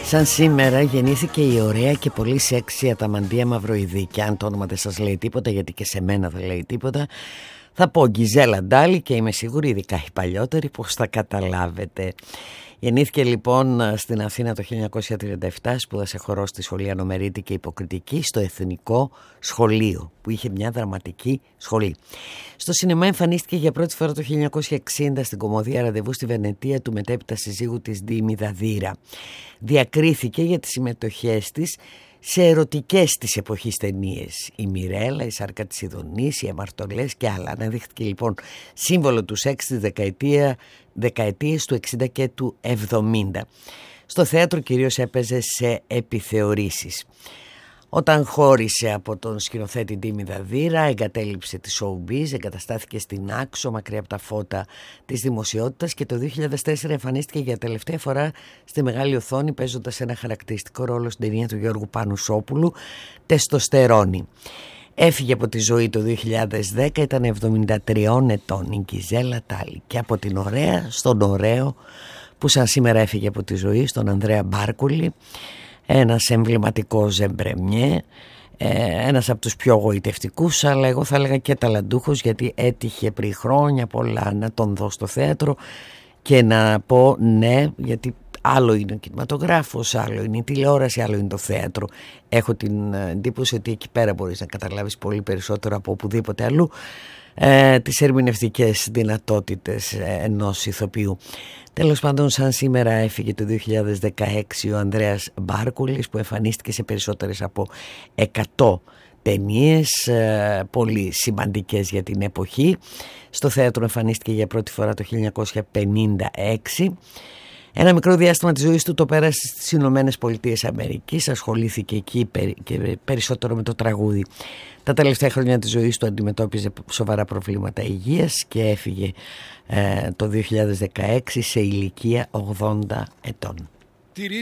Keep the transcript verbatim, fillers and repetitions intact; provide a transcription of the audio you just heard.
Σαν σήμερα γεννήθηκε η ωραία και πολύ σεξι Αταμαντία Μαυροειδή. Και αν το όνομα δεν σας λέει τίποτα, γιατί και σε μένα δεν λέει τίποτα, θα πω Γκιζέλα Ντάλι και είμαι σίγουρη, ειδικά οι παλιότεροι, πως θα καταλάβετε. Γεννήθηκε λοιπόν στην Αθήνα το χίλια εννιακόσια τριάντα επτά, σπούδασε χορό στη Σχολή Ανομερίτη και Υποκριτική στο Εθνικό Σχολείο, που είχε μια δραματική σχολή. Στο σινεμά εμφανίστηκε για πρώτη φορά το χίλια εννιακόσια εξήντα στην κομμωδία Ραντεβού στη Βενετία του μετέπειτα συζύγου της Ντίμη Δαδύρα. Διακρίθηκε για τις συμμετοχές της σε ερωτικές της εποχής ταινίες. Η Μιρέλα, η Σάρκα της Ιδονής, οι Αμαρτωλές και άλλα. Αναδείχθηκε λοιπόν σύμβολο του σεξ της δεκαετία, δεκαετίες του εξήντα και του εβδομήντα. Στο θέατρο κυρίως έπαιζε σε επιθεωρήσεις. Όταν χώρισε από τον σκηνοθέτη Ντίμη Δαδύρα, εγκατέλειψε τη showbiz, εγκαταστάθηκε στην Άξο, μακριά από τα φώτα της δημοσιότητας, και το δύο χιλιάδες τέσσερα εμφανίστηκε για τελευταία φορά στη μεγάλη οθόνη, παίζοντας ένα χαρακτηριστικό ρόλο στην ταινία του Γιώργου Πανουσόπουλου, Τεστοστερόνη. Έφυγε από τη ζωή το δύο χιλιάδες δέκα, ήταν εβδομήντα τριών ετών η Γκιζέλα Ντάλι. Και από την ωραία στον ωραίο, που σαν σήμερα έφυγε από τη ζωή, στον Ανδρέα Μπάρκουλη, ένας εμβληματικός ζεμπρεμιέ, ένας από τους πιο γοητευτικούς, αλλά εγώ θα έλεγα και ταλαντούχος, γιατί έτυχε πριν χρόνια πολλά να τον δω στο θέατρο και να πω ναι, γιατί άλλο είναι ο κινηματογράφος, άλλο είναι η τηλεόραση, άλλο είναι το θέατρο. Έχω την εντύπωση ότι εκεί πέρα μπορείς να καταλάβεις πολύ περισσότερο από οπουδήποτε αλλού ε, τις ερμηνευτικές δυνατότητες ενός ηθοποιού. Τέλος πάντων, σαν σήμερα έφυγε το δύο χιλιάδες δεκαέξι ο Ανδρέας Μπάρκουλης, που εμφανίστηκε σε περισσότερες από εκατό ταινίες, ε, πολύ σημαντικές για την εποχή. Στο θέατρο εμφανίστηκε για πρώτη φορά το χίλια εννιακόσια πενήντα έξι. Ένα μικρό διάστημα της ζωής του το πέρασε στις Ηνωμένες Πολιτείες Αμερικής, ασχολήθηκε εκεί και περισσότερο με το τραγούδι. Τα τελευταία χρόνια της ζωής του αντιμετώπιζε σοβαρά προβλήματα υγείας και έφυγε ε, το δύο χιλιάδες δεκαέξι σε ηλικία ογδόντα ετών.